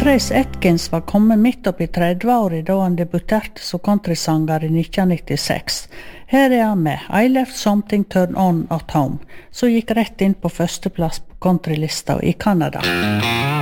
Trace Atkins var kommet midt opp i 30-året da han debuterte som countrysanger i 1996. Her er han med I Left Something Turn On at Home, som gikk rett inn på førsteplass på countrylista i Canada.